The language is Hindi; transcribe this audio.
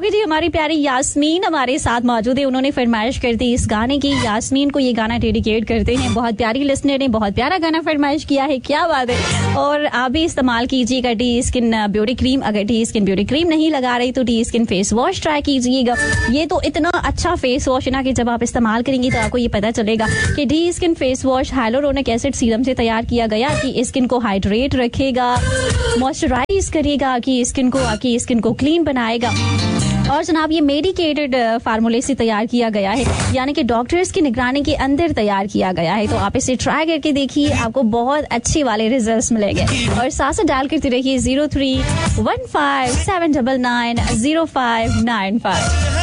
ओके जी, हमारी प्यारी यास्मीन हमारे साथ मौजूद है। उन्होंने फरमाइश कर दी इस गाने की। यास्मीन को ये गाना डेडिकेट करते हैं। बहुत प्यारी लिसनर ने बहुत प्यारा गाना फरमाइश किया है, क्या बात है। और आप भी इस्तेमाल कीजिएगा टी स्किन ब्यूटी क्रीम। अगर टी स्किन ब्यूटी क्रीम नहीं लगा रही तो T skin face wash try कीजिएगा। ये तो इतना अच्छा फेस वॉश है ना कि जब आप इस्तेमाल करेंगी तो आपको ये पता चलेगा कि T skin face wash hyaluronic acid serum से तैयार किया गया कि स्किन को हाइड्रेट रखेगा, मॉइस्चराइज करेगा, कि स्किन को आपकी स्किन को क्लीन बनाएगा। और जनाब ये मेडिकेटेड फार्मूले से तैयार किया गया है, यानी कि डॉक्टर्स की निगरानी के अंदर तैयार किया गया है। तो आप इसे ट्राई करके देखिए, आपको बहुत अच्छे वाले रिजल्ट्स मिलेंगे। और साथ साथ डायल करते रहिए 0315799059।